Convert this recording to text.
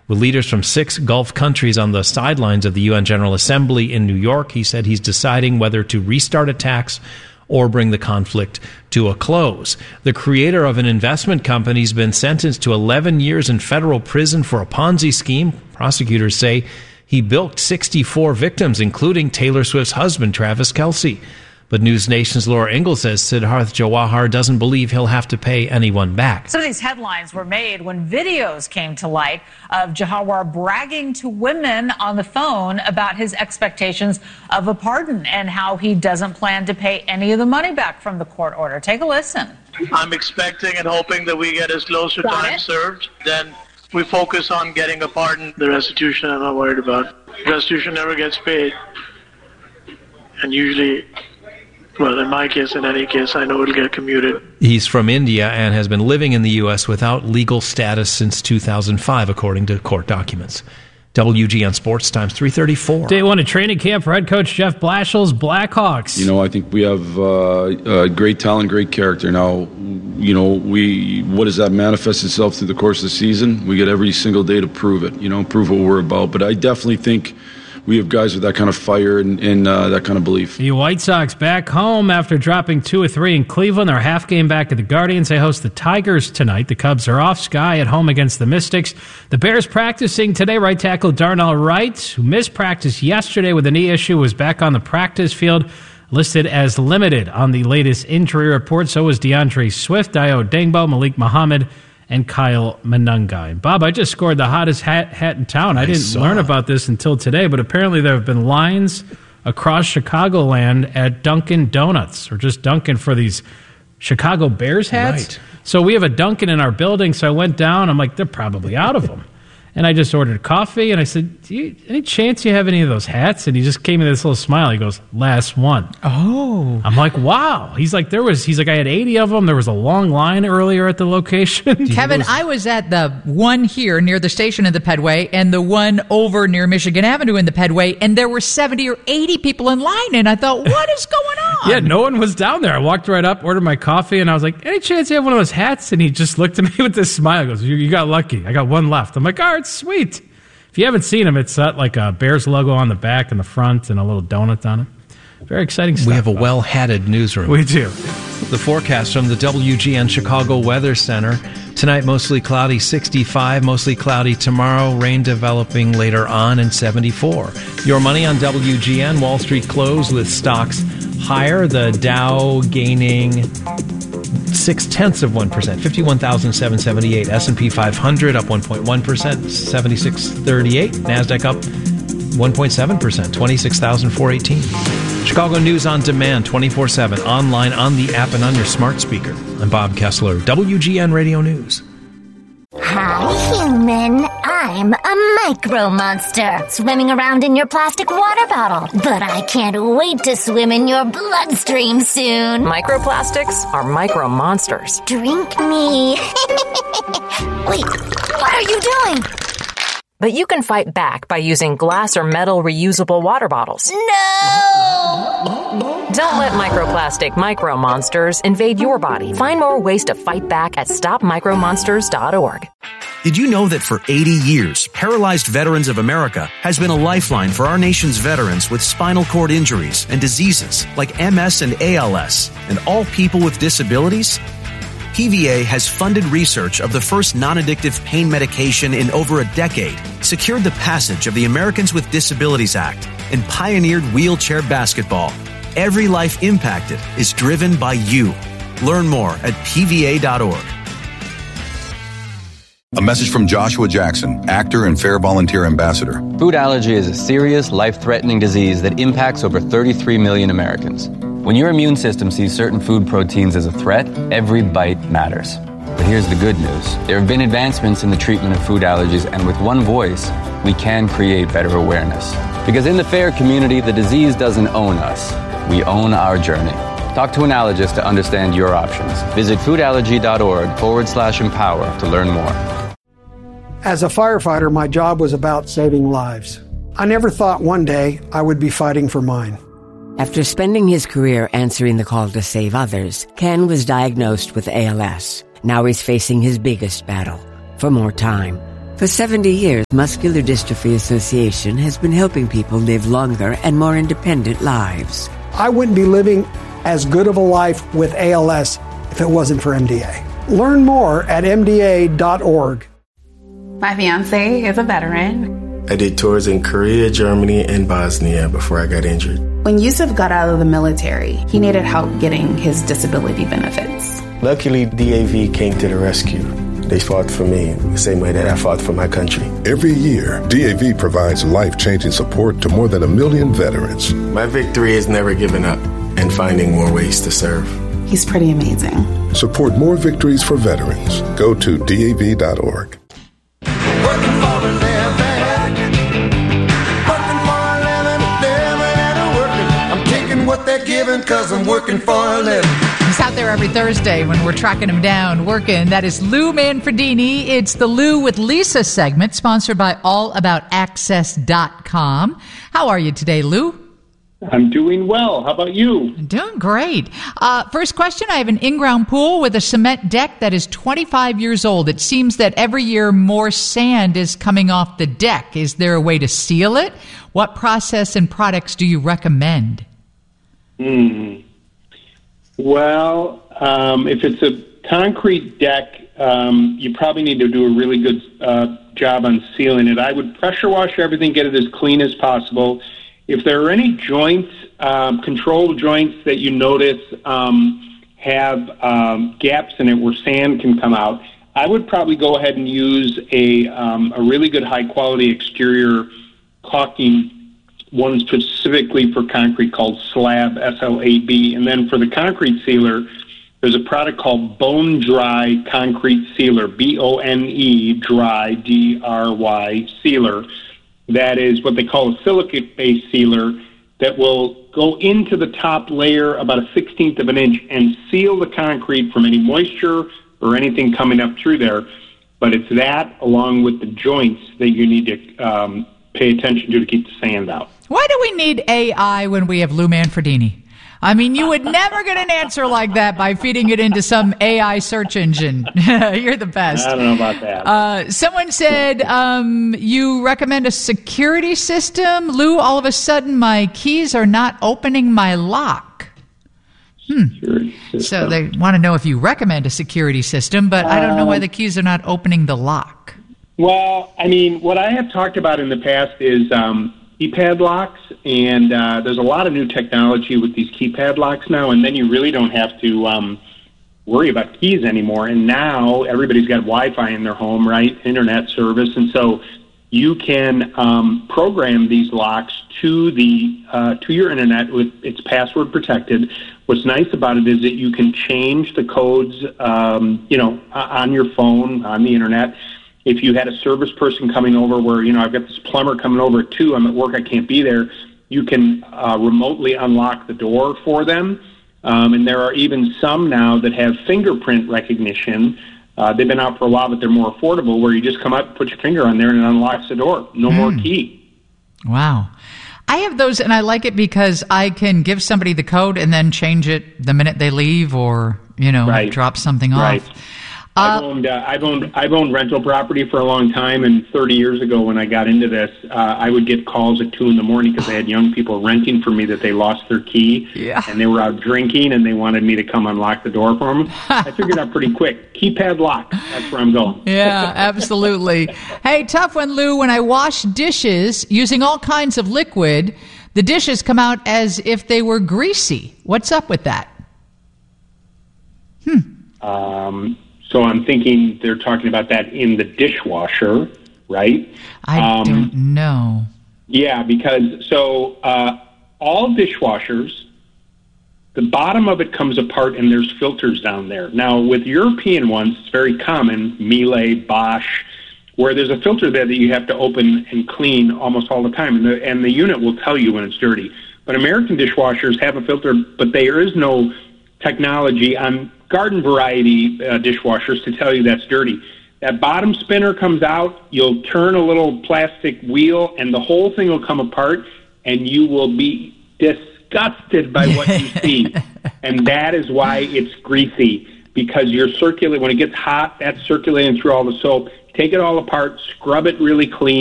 With leaders from 6 Gulf countries on the sidelines of the UN General Assembly in New York, he said he's deciding whether to restart attacks or bring the conflict to a close. The creator of an investment company has been sentenced to 11 years in federal prison for a Ponzi scheme. Prosecutors say he bilked 64 victims, including Taylor Swift's husband, Travis Kelce. But News Nation's Laura Ingalls says Siddharth Jawahar doesn't believe he'll have to pay anyone back. Some of these headlines were made when videos came to light of Jawahar bragging to women on the phone about his expectations of a pardon and how he doesn't plan to pay any of the money back from the court order. Take a listen. I'm expecting and hoping that we get as close to time served. Then we focus on getting a pardon. The restitution I'm not worried about. Restitution never gets paid. And usually, well, in my case, in any case, I know it'll get commuted. He's from India and has been living in the U.S. without legal status since 2005, according to court documents. WGN Sports Times 3:34. Day 1 of training camp for head coach Jeff Blashill's Blackhawks. I think we have great talent, great character. Now, what does that manifest itself through the course of the season? We get every single day to prove it, prove what we're about. But I definitely think we have guys with that kind of fire and that kind of belief. The White Sox back home after dropping 2 of 3 in Cleveland. They're half game back at the Guardians. They host the Tigers tonight. The Cubs are off. Sky at home against the Mystics. The Bears practicing today. Right tackle Darnell Wright, who missed practice yesterday with a knee issue, was back on the practice field, listed as limited on the latest injury report. So was DeAndre Swift, Dayo Dengbo, Malik Muhammad, and Kyle Manungai. And Bob, I just scored the hottest hat in town. I didn't learn about this until today, but apparently there have been lines across Chicagoland at Dunkin' Donuts, or just Dunkin' for these Chicago Bears hats. Right. So we have a Dunkin' in our building, so I went down. I'm like, they're probably out of them. And I just ordered coffee, and I said, any chance you have any of those hats? And he just gave me this little smile. He goes, last one. Oh. I'm like, wow. He's like, I had 80 of them. There was a long line earlier at the location. Kevin, I was at the one here near the station in the Pedway and the one over near Michigan Avenue in the Pedway, and there were 70 or 80 people in line, and I thought, what is going on? Yeah, no one was down there. I walked right up, ordered my coffee, and I was like, any chance you have one of those hats? And he just looked at me with this smile. He goes, you got lucky. I got one left. I'm like, all right, sweet. If you haven't seen them, it's got like a Bears logo on the back and the front and a little donut on it. Very exciting stuff. We have a well-hatted newsroom. We do. The forecast from the WGN Chicago Weather Center. Tonight, mostly cloudy, 65. Mostly cloudy tomorrow. Rain developing later on, and 74. Your money on WGN. Wall Street closed with stocks higher. The Dow gaining 0.6%, 51,778. S&P 500 up 1.1%, 7638. NASDAQ up 1.7%, 26,418. Chicago News on Demand, 24/7, online, on the app, and on your smart speaker. I'm Bob Kessler, WGN Radio News. Hi, human. I'm a micro monster, swimming around in your plastic water bottle. But I can't wait to swim in your bloodstream soon. Microplastics are micro monsters. Drink me. Wait, what are you doing? But you can fight back by using glass or metal reusable water bottles. No! Don't let microplastic micro monsters invade your body. Find more ways to fight back at stopmicromonsters.org. Did you know that for 80 years, Paralyzed Veterans of America has been a lifeline for our nation's veterans with spinal cord injuries and diseases like MS and ALS, and all people with disabilities? PVA has funded research of the first non-addictive pain medication in over a decade, secured the passage of the Americans with Disabilities Act, and pioneered wheelchair basketball. Every life impacted is driven by you. Learn more at pva.org. A message from Joshua Jackson, actor and Fair Volunteer Ambassador. Food allergy is a serious, life-threatening disease that impacts over 33 million Americans. When your immune system sees certain food proteins as a threat, every bite matters. But here's the good news. There have been advancements in the treatment of food allergies, and with one voice, we can create better awareness. Because in the FAIR community, the disease doesn't own us. We own our journey. Talk to an allergist to understand your options. Visit foodallergy.org/empower to learn more. As a firefighter, my job was about saving lives. I never thought one day I would be fighting for mine. After spending his career answering the call to save others, Ken was diagnosed with ALS. Now he's facing his biggest battle, for more time. For 70 years, Muscular Dystrophy Association has been helping people live longer and more independent lives. I wouldn't be living as good of a life with ALS if it wasn't for MDA. Learn more at MDA.org. My fiance is a veteran. I did tours in Korea, Germany, and Bosnia before I got injured. When Yusuf got out of the military, he needed help getting his disability benefits. Luckily, DAV came to the rescue. They fought for me the same way that I fought for my country. Every year, DAV provides life-changing support to more than 1 million veterans. My victory is never giving up and finding more ways to serve. He's pretty amazing. Support more victories for veterans. Go to DAV.org. Working for a living, I'm taking what they're giving because I'm working for a living. He's out there every Thursday when we're tracking him down, working. That is Lou Manfredini. It's the Lou with Lisa segment, sponsored by allaboutaccess.com. How are you today, Lou? I'm doing well. How about you? Doing great. First question, I have an in-ground pool with a cement deck that is 25 years old. It seems that every year more sand is coming off the deck. Is there a way to seal it? What process and products do you recommend? Well, if it's a concrete deck, you probably need to do a really good job on sealing it. I would pressure wash everything, get it as clean as possible. If there are any joints, controlled joints that you notice have gaps in it where sand can come out, I would probably go ahead and use a really good high-quality exterior caulking, one specifically for concrete called Slab, S-L-A-B. And then for the concrete sealer, there's a product called Bone Dry Concrete Sealer, B-O-N-E, dry, D-R-Y, sealer. That is what they call a silicate-based sealer that will go into the top layer about a 1/16 of an inch and seal the concrete from any moisture or anything coming up through there. But it's that, along with the joints, that you need to pay attention to keep the sand out. Why do we need AI when we have Lou Manfredini? I mean, you would never get an answer like that by feeding it into some AI search engine. You're the best. I don't know about that. Someone said you recommend a security system. Lou, all of a sudden my keys are not opening my lock. So they want to know if you recommend a security system, but I don't know why the keys are not opening the lock. Well, I mean, what I have talked about in the past is keypad locks, and there's a lot of new technology with these keypad locks now, and then you really don't have to worry about keys anymore. And now everybody's got Wi-Fi in their home, right? Internet service, and so you can program these locks to your internet with it's password protected. What's nice about it is that you can change the codes, on your phone, on the internet. If you had a service person coming over where, I've got this plumber coming over at 2, I'm at work, I can't be there, you can remotely unlock the door for them. And there are even some now that have fingerprint recognition. They've been out for a while, but they're more affordable, where you just come up, put your finger on there, and it unlocks the door. No more key. Wow. I have those, and I like it because I can give somebody the code and then change it the minute they leave or, drop something off. I've owned rental property for a long time, and 30 years ago when I got into this, I would get calls at 2 in the morning because they had young people renting for me that they lost their key, and they were out drinking, and they wanted me to come unlock the door for them. I figured out pretty quick. Keypad lock, that's where I'm going. Yeah, absolutely. Hey, tough one, Lou. When I wash dishes using all kinds of liquid, the dishes come out as if they were greasy. What's up with that? So I'm thinking they're talking about that in the dishwasher, right? I don't know. Yeah, because all dishwashers, the bottom of it comes apart and there's filters down there. Now, with European ones, it's very common, Miele, Bosch, where there's a filter there that you have to open and clean almost all the time, and the unit will tell you when it's dirty. But American dishwashers have a filter, but there is no technology on garden variety dishwashers to tell you that's dirty. That bottom spinner comes out, you'll turn a little plastic wheel, and the whole thing will come apart, and you will be disgusted by what you see. And that is why it's greasy, because you're circulating. When it gets hot, that's circulating through all the soap. take it all apart, scrub it really clean.